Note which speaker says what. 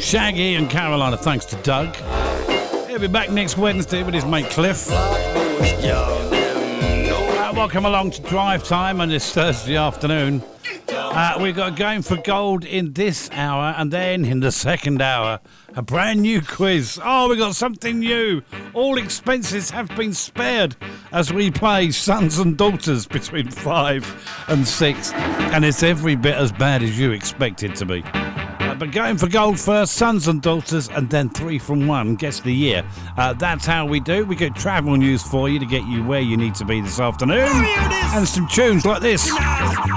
Speaker 1: Shaggy and Carolina, thanks to Doug. He'll be back next Wednesday with his mate Cliff. Welcome along to Drive Time on this Thursday afternoon. We've got Going for Gold in this hour, and then in the second hour, a brand new quiz. Oh, we got something new. All expenses have been spared as we play Sons and Daughters between 5 and 6, and it's every bit as bad as you expect it to be. But Going for Gold first, Sons and Daughters, and then 3 from 1, guess the year. That's how we do. We get travel news for you to get you where you need to be this afternoon. And some tunes like this.